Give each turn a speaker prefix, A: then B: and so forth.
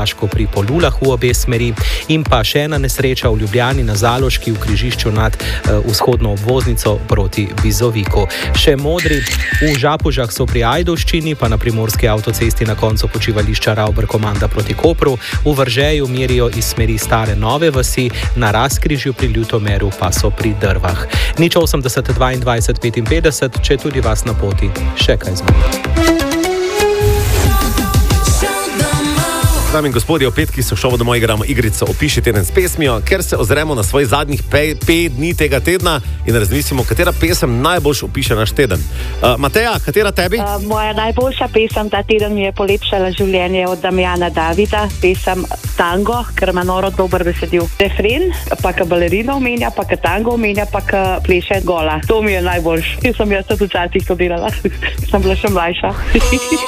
A: Laško pri Polulah v obe smeri in pa še ena nesreča v Ljubljani na Zaloški v križišču nad vzhodno obvoznico proti Bizoviku. Še modri v Žapužah so pri Ajdovščini, pa na primorski avtocesti na koncu počivališča Ravber-Komanda proti Kopru, v Vržeju merijo iz smeri Stare Nove vasi, na Razkrižju pri Ljutomeru pa so pri Drvah. 080 22 55, če tudi vas na poti še kaj zmeni.
B: Dame in gospodje, v petki so šovo domov igramo igrico Opiši teden s pesmijo, ker se ozremo na svoj zadnjih 5 dni tega tedna in razmislimo, katera pesem najbolj opiše naš teden. Mateja, katera tebi?
C: Moja najboljša pesem ta teden mi je polepšala življenje od Damjana Davida, pesem Tango, ker ima noro dober besedil. Refren, pa ka balerina omenja, pa ka tango omenja, pa ka pleše gola. To mi je najboljš. Jaz sem tudi včasih to delala, sem bila še mlajša.